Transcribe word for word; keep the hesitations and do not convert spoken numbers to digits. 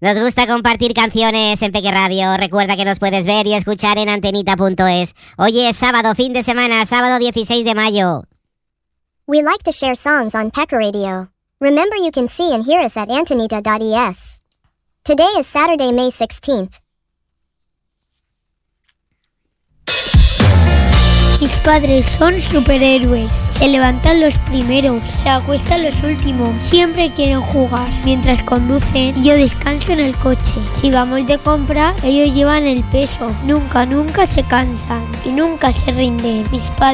Nos gusta compartir canciones en Peque Radio. Recuerda que nos puedes ver y escuchar en antenita punto es. Hoy es sábado, fin de semana, sábado dieciséis de mayo. We like to share songs on Peque Radio. Remember you can see and hear us at antenita dot es. Today is Saturday, May sixteenth. Mis padres son superhéroes. Se levantan los primeros, se acuestan los últimos. Siempre quieren jugar. Mientras conducen, yo descanso en el coche. Si vamos de compra, ellos llevan el peso. Nunca, nunca se cansan y nunca se rinden. Mis padres